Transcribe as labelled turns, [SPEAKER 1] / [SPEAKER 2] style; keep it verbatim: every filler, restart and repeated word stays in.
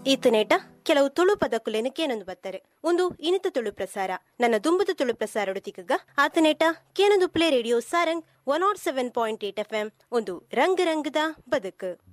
[SPEAKER 1] ಈತನೇಟ ಕೆಲವು ತುಳು ಪದಕುಲೆನು ಕೇನೊಂದು ಬತ್ತಾರೆ. ಒಂದು ಇನಿತ ತುಳು ಪ್ರಸಾರ ನನ್ನ ದುಂಬುದ ತುಳು ಪ್ರಸಾರ ತಿಕ್ಕಗ ಆತನೇಟ ಕೇನೊಂದು play radio Sarang one not seven point eight F M ಒಂದು ರಂಗ್ ರಂಗದ ಬದುಕು.